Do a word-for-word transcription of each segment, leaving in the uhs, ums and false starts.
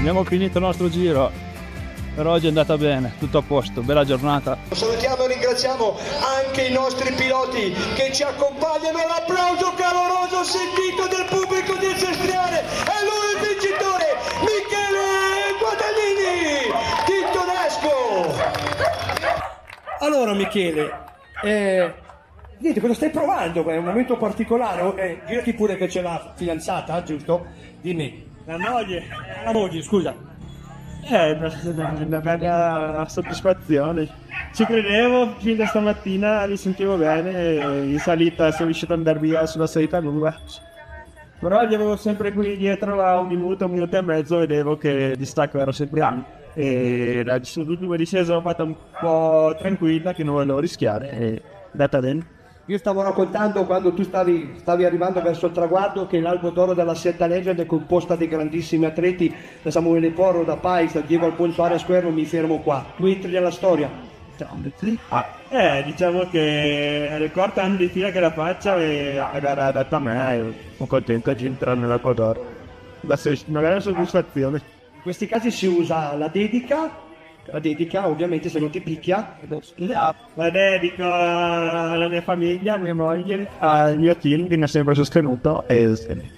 Abbiamo finito il nostro giro, per oggi è andata bene, tutto a posto, bella giornata. Salutiamo e ringraziamo anche i nostri piloti che ci accompagnano. L'applauso caloroso sentito del pubblico di Sestriere. È lui il vincitore, Michele Guadagnini, Tintonesco. Allora Michele, eh, niente, cosa stai provando? È un momento particolare, eh, girati pure che c'è la fidanzata, giusto? Dimmi. La moglie, La moglie, scusa. è una bella soddisfazione. Ci credevo, fin da stamattina mi sentivo bene, in salita sono riuscito ad andare via sulla salita lunga. Però li avevo sempre qui dietro a un minuto, un minuto e mezzo, vedevo che il distacco era sempre alto. E l'ultima discesa l'ho fatta un po' tranquilla, che non volevo rischiare, e è andata bene. Io stavo raccontando quando tu stavi, stavi arrivando verso il traguardo che l'Albo d'Oro della Setta Legend è composta di grandissimi atleti, da Samuele Porro, da Pais, da Diego Alfonso Arias Square, non mi fermo qua. Tu entri nella storia. Eh, diciamo che è il quarto anno di fila che la faccia e la gara adatta a me, e sono contento di entrare nell'Albo d'Oro. Una grande soddisfazione. In questi casi si usa la dedica, la dedica ovviamente se non ti picchia. La dedico alla mia famiglia, a mia moglie, al mio team che mi ha sempre sostenuto e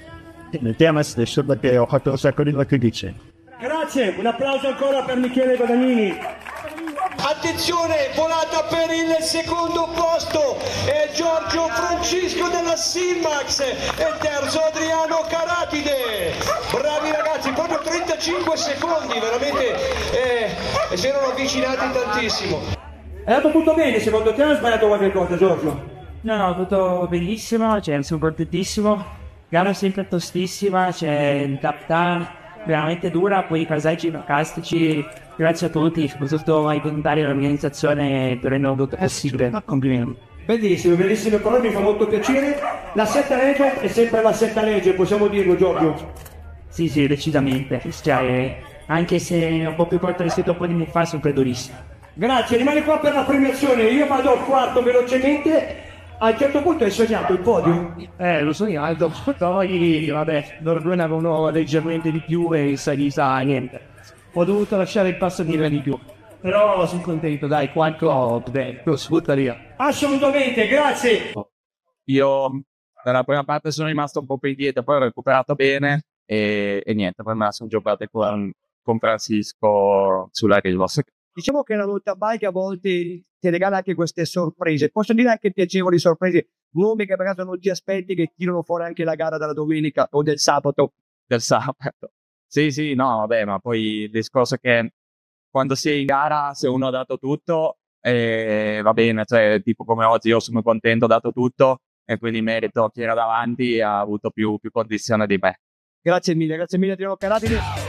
a me stesso perché ho fatto un sacco di sacrifici. Grazie, un applauso ancora per Michele Guadagnini. Attenzione, volata per il secondo posto è Giorgio Francisco della Silmax e il terzo Adriano Caratide. Bravi ragazzi, proprio trentacinque secondi, veramente eh, si erano avvicinati tantissimo. È andato tutto bene secondo te o hai sbagliato qualche cosa, Giorgio? No, no, tutto benissimo, cioè sono contentissimo, gara sempre tostissima, c'è il captain veramente dura, poi i paesaggi fantastici, grazie a tutti, soprattutto ai volontari dell'organizzazione per rendere tutto possibile, complimenti. Bellissimo, bellissime parole, mi fa molto piacere. La Setta Legend è sempre la Setta Legend, possiamo dirlo Giorgio? Sì, sì, decisamente, cioè, anche se è un po' più corto rispetto a un po' di anni fa, sono durissimo. Grazie, rimane qua per la premiazione, io vado al quarto velocemente. A un certo punto hai sognato il podio? Eh, lo sognato, poi vabbè, loro ne avevano leggermente di più e in salita niente. Ho dovuto lasciare il passo di di più. Però sono contento, dai, quanto bene, lo sfrutta via. Assolutamente, grazie. Io nella prima parte sono rimasto un po' più indietro, poi ho recuperato bene e, e niente, poi me la sono giocata con, con Francisco sulla riva. Diciamo che la mountain bike a volte ti regala anche queste sorprese, posso dire anche piacevoli sorprese, nomi che per caso non ti aspetti che tirano fuori anche la gara della domenica o del sabato. Del sabato. Sì, sì, no, vabbè, ma poi il discorso è che quando si è in gara, se uno ha dato tutto, eh, va bene, cioè tipo come oggi io sono contento, ho dato tutto e quindi merito chi era davanti ha avuto più, più condizione di me. Grazie mille, grazie mille Adriano Caratide.